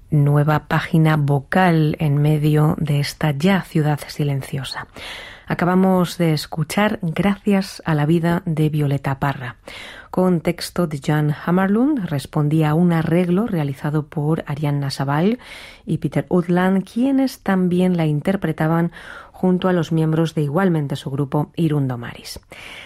nueva página vocal en medio de esta ya ciudad silenciosa. Acabamos de escuchar Gracias a la vida de Violeta Parra. Con texto de Jan Hammarlund, respondía a un arreglo realizado por Arianna Savall y Peter Udland, quienes también la interpretaban junto a los miembros de igualmente su grupo Irundo Maris.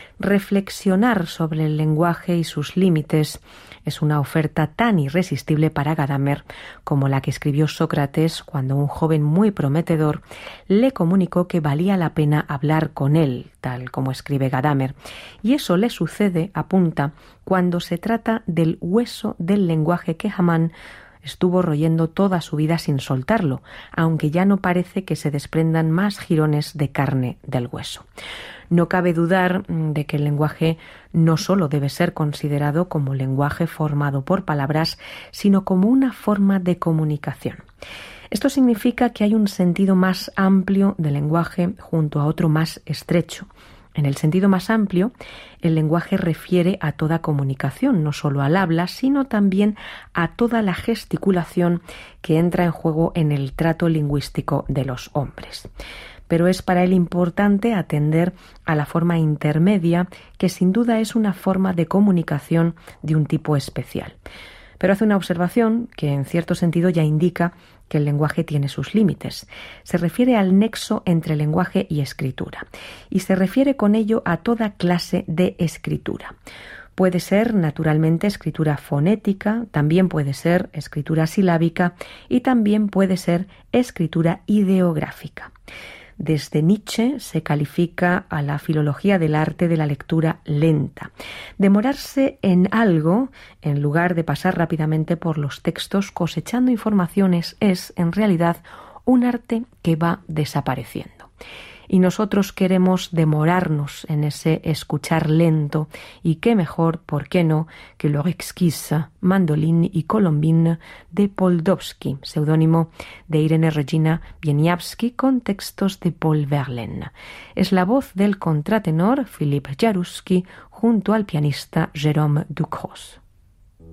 Reflexionar sobre el lenguaje y sus límites es una oferta tan irresistible para Gadamer como la que escribió Sócrates cuando un joven muy prometedor le comunicó que valía la pena hablar con él, tal como escribe Gadamer. Y eso le sucede, apunta, cuando se trata del hueso del lenguaje que Hamann estuvo royendo toda su vida sin soltarlo, aunque ya no parece que se desprendan más jirones de carne del hueso. No cabe dudar de que el lenguaje no solo debe ser considerado como lenguaje formado por palabras, sino como una forma de comunicación. Esto significa que hay un sentido más amplio del lenguaje junto a otro más estrecho. En el sentido más amplio, el lenguaje refiere a toda comunicación, no solo al habla, sino también a toda la gesticulación que entra en juego en el trato lingüístico de los hombres. Pero es para él importante atender a la forma intermedia, que sin duda es una forma de comunicación de un tipo especial. Pero hace una observación que en cierto sentido ya indica que el lenguaje tiene sus límites. Se refiere al nexo entre lenguaje y escritura, y se refiere con ello a toda clase de escritura. Puede ser, naturalmente, escritura fonética, también puede ser escritura silábica y también puede ser escritura ideográfica. Desde Nietzsche se califica a la filología del arte de la lectura lenta. Demorarse en algo, en lugar de pasar rápidamente por los textos cosechando informaciones, es, en realidad, un arte que va desapareciendo. Y nosotros queremos demorarnos en ese escuchar lento, y qué mejor, ¿por qué no?, que L'Heure exquise, Mandoline y Colombine de Poldowski, seudónimo de Irene Regina Wieniawski, con textos de Paul Verlaine. Es la voz del contratenor Philippe Jaruski junto al pianista Jérôme Ducros.